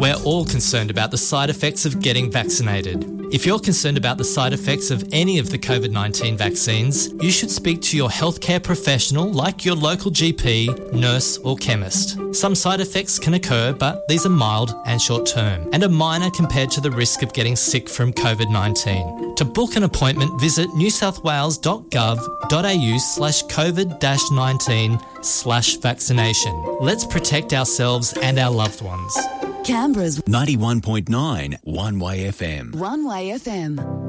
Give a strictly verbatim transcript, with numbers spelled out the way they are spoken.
We're all concerned about the side effects of getting vaccinated. If you're concerned about the side effects of any of the COVID nineteen vaccines, you should speak to your healthcare professional like your local G P, nurse or chemist. Some side effects can occur, but these are mild and short-term and are minor compared to the risk of getting sick from COVID nineteen. To book an appointment, visit newsouthwales.gov.au slash COVID-19 slash vaccination. Let's protect ourselves and our loved ones. Canberra's ninety-one point nine One Way F M. One Way F M.